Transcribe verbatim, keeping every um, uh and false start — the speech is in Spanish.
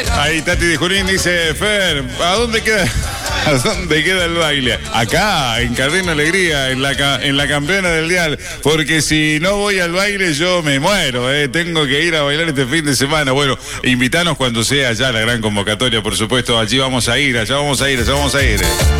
Ahí Tati de Junín dice, Fer, ¿a dónde queda, a dónde queda el baile? Acá, en Carreno Alegría, en la, ca- en la campeona del dial. Porque si no voy al baile yo me muero, eh. Tengo que ir a bailar este fin de semana. Bueno, invítanos cuando sea ya la gran convocatoria, por supuesto. Allí vamos a ir, allá vamos a ir, allá vamos a ir. eh.